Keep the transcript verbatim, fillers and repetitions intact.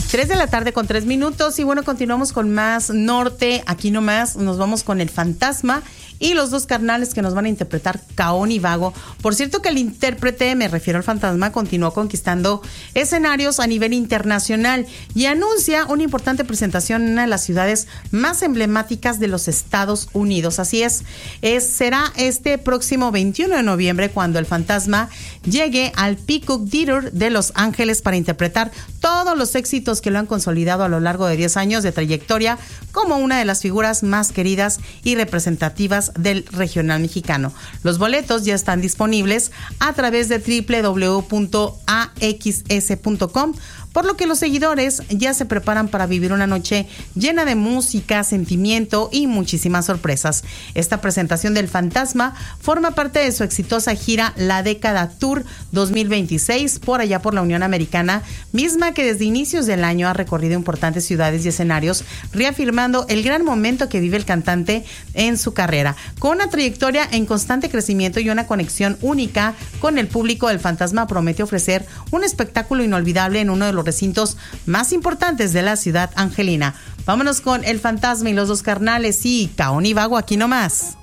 tres de la tarde con tres minutos y bueno, continuamos con más norte, aquí nomás nos vamos con El Fantasma y los dos carnales que nos van a interpretar Kaón y Vago. Por cierto que el intérprete, me refiero al Fantasma, continuó conquistando escenarios a nivel internacional y anuncia una importante presentación en una de las ciudades más emblemáticas de los Estados Unidos. Así es, es será este próximo veintiuno de noviembre cuando el Fantasma llegue al Peacock Theater de Los Ángeles para interpretar todos los éxitos que lo han consolidado a lo largo de diez años de trayectoria como una de las figuras más queridas y representativas del regional mexicano. Los boletos ya están disponibles a través de doble u doble u doble u punto a x s punto com, por lo que los seguidores ya se preparan para vivir una noche llena de música, sentimiento y muchísimas sorpresas. Esta presentación del Fantasma forma parte de su exitosa gira La Década Tour dos mil veintiséis por allá por la Unión Americana, misma que desde inicios del año ha recorrido importantes ciudades y escenarios, reafirmando el gran momento que vive el cantante en su carrera. Con una trayectoria en constante crecimiento y una conexión única con el público, el Fantasma promete ofrecer un espectáculo inolvidable en uno de los recintos más importantes de la ciudad angelina. Vámonos con El Fantasma y los dos carnales y Kaón y Vago aquí nomás.